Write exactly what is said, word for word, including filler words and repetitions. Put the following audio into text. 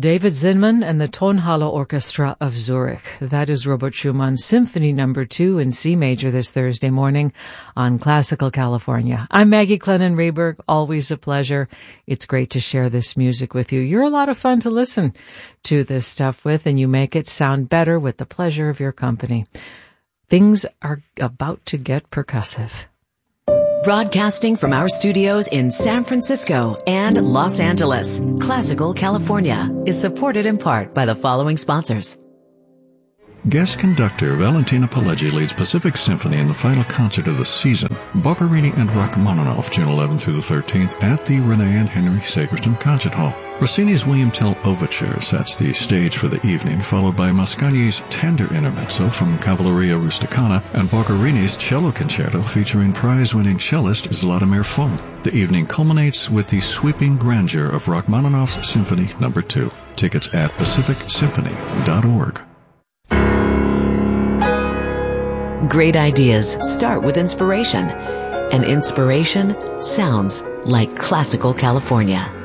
David Zinman and the Tonhalle Orchestra of Zurich. That is Robert Schumann's Symphony Number Two in C Major this Thursday morning on Classical California. I'm Maggie Clennon Rehberg. Always a pleasure. It's great to share this music with you. You're a lot of fun to listen to this stuff with, and you make it sound better with the pleasure of your company. Things are about to get percussive. Broadcasting from our studios in San Francisco and Los Angeles, Classical California is supported in part by the following sponsors. Guest conductor Valentina Pileggi leads Pacific Symphony in the final concert of the season, Boccherini and Rachmaninoff, June eleventh through the thirteenth at the Renee and Henry Sagerstrom Concert Hall. Rossini's William Tell Overture sets the stage for the evening, followed by Mascagni's Tender Intermezzo from Cavalleria Rusticana and Boccherini's Cello Concerto featuring prize-winning cellist Zlatomir Funk. The evening culminates with the sweeping grandeur of Rachmaninoff's Symphony Number Two. Tickets at pacific symphony dot org. Great ideas start with inspiration, and inspiration sounds like Classical California.